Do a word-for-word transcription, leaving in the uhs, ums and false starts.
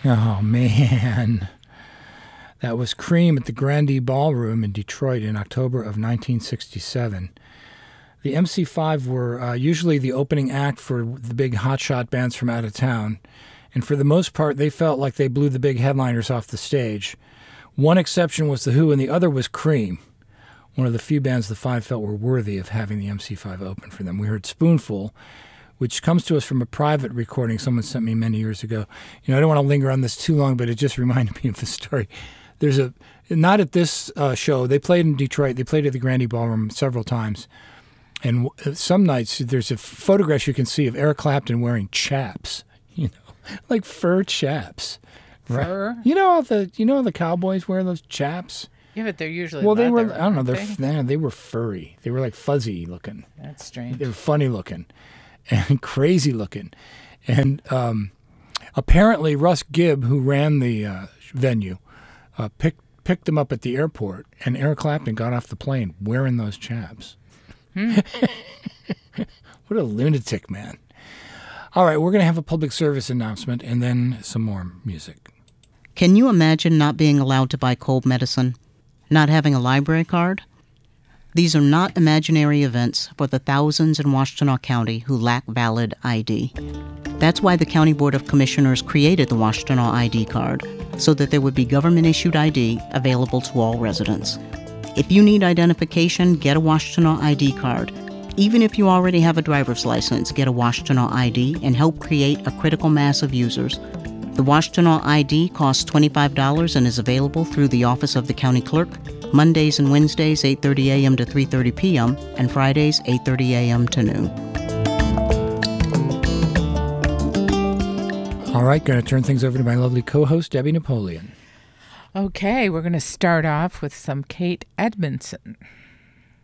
Oh, man. That was Cream at the Grandee Ballroom in Detroit in October of nineteen sixty-seven. The M C five were uh, usually the opening act for the big hotshot bands from out of town, and for the most part, they felt like they blew the big headliners off the stage. One exception was The Who, and the other was Cream, one of the few bands the Five felt were worthy of having the M C five open for them. We heard Spoonful, which comes to us from a private recording someone sent me many years ago. You know, I don't want to linger on this too long, but it just reminded me of the story. There's a, not at this uh, show, they played in Detroit, they played at the Grandee Ballroom several times, and some nights there's a photograph you can see of Eric Clapton wearing chaps, you know, like fur chaps. Fur? Right? You know how the, you know how the cowboys wear those chaps? Yeah, but they're usually well, they leather, were. I don't know. They're they? they? they were furry. They were like fuzzy looking. That's strange. They were funny looking, and crazy looking, and um, apparently Russ Gibb, who ran the uh, venue, uh, picked picked them up at the airport, and Eric Clapton got off the plane wearing those chaps. Hmm. What a lunatic, man! All right, we're gonna have a public service announcement, and then some more music. Can you imagine not being allowed to buy cold medicine? Not having a library card? These are not imaginary events for the thousands in Washtenaw County who lack valid I D. That's why the County Board of Commissioners created the Washtenaw I D card, so that there would be government-issued I D available to all residents. If you need identification, get a Washtenaw I D card. Even if you already have a driver's license, get a Washtenaw I D and help create a critical mass of users. The Washtenaw I D costs twenty-five dollars and is available through the Office of the County Clerk, Mondays and Wednesdays, eight thirty a.m. to three thirty p.m., and Fridays, eight thirty a.m. to noon. All right, going to turn things over to my lovely co-host, Debbie Napoleon. Okay, we're going to start off with some Kate Edmondson.